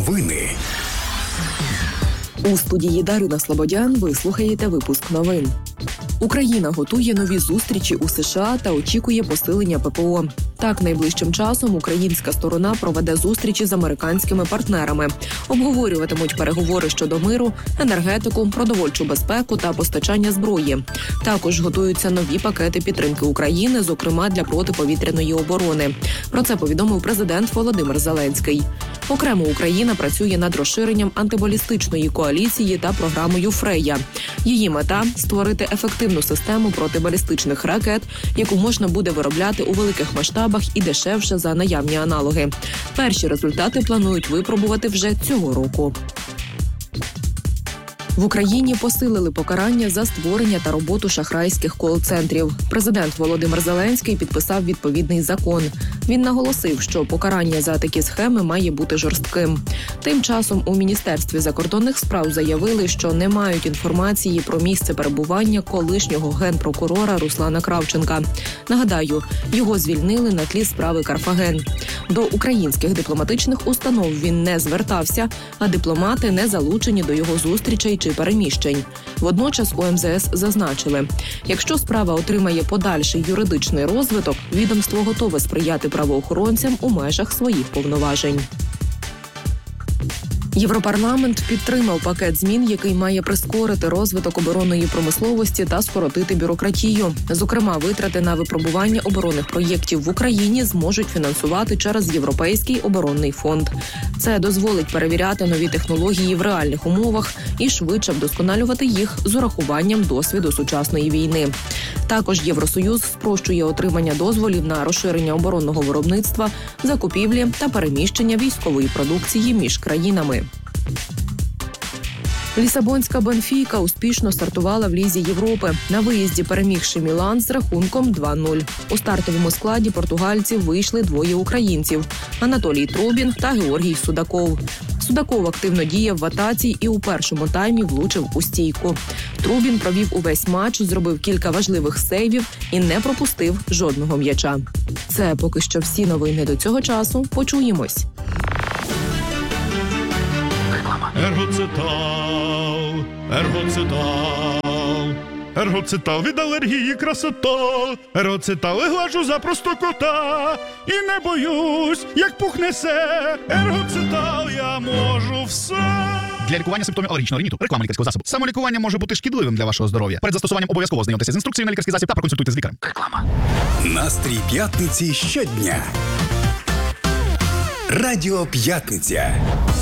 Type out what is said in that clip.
Новини. У студії Дарина Слободян ви слухаєте випуск новин. Україна готує нові зустрічі у США та очікує посилення ППО. Так, найближчим часом українська сторона проведе зустрічі з американськими партнерами. Обговорюватимуть переговори щодо миру, енергетику, продовольчу безпеку та постачання зброї. Також готуються нові пакети підтримки України, зокрема для протиповітряної оборони. Про це повідомив президент Володимир Зеленський. Окремо Україна працює над розширенням антибалістичної коаліції та програмою «Фрея». Її мета – створити ефективну систему протибалістичних ракет, яку можна буде виробляти у великих масштабах і дешевше за наявні аналоги. Перші результати планують випробувати вже цього року. В Україні посилили покарання за створення та роботу шахрайських кол-центрів. Президент Володимир Зеленський підписав відповідний закон. Він наголосив, що покарання за такі схеми має бути жорстким. Тим часом у Міністерстві закордонних справ заявили, що не мають інформації про місце перебування колишнього генпрокурора Руслана Кравченка. Нагадаю, його звільнили на тлі справи Карфаген. До українських дипломатичних установ він не звертався, а дипломати не залучені до його зустрічей чи переміщень. Водночас у МЗС зазначили, якщо справа отримає подальший юридичний розвиток, відомство готове сприяти правоохоронцям у межах своїх повноважень. Європарламент підтримав пакет змін, який має прискорити розвиток оборонної промисловості та скоротити бюрократію. Зокрема, витрати на випробування оборонних проєктів в Україні зможуть фінансувати через Європейський оборонний фонд. Це дозволить перевіряти нові технології в реальних умовах і швидше вдосконалювати їх з урахуванням досвіду сучасної війни. Також Євросоюз спрощує отримання дозволів на розширення оборонного виробництва, закупівлі та переміщення військової продукції між країнами. Лісабонська Бенфіка успішно стартувала в Лізі Європи, на виїзді перемігши Мілан з рахунком 2-0. У стартовому складі португальців вийшли двоє українців – Анатолій Трубін та Георгій Судаков. Судаков активно діяв в атаці і у першому таймі влучив у стійку. Трубін провів увесь матч, зробив кілька важливих сейвів і не пропустив жодного м'яча. Це поки що всі новини до цього часу. Почуємось. Ергоцитал від алергії красота. Ергоцитал глажу за просто кота. І не боюсь, як пухне се. Ергоцитал я можу все. Для лікування симптомів алергічного риніту. Реклама лікарського засобу. Самолікування може бути шкідливим для вашого здоров'я. Перед застосуванням обов'язково ознайомтеся з інструкцією на лікарський засіб та проконсультуйте з лікарем. Реклама. Настрій п'ятниці щодня. Радіо П'ятниця.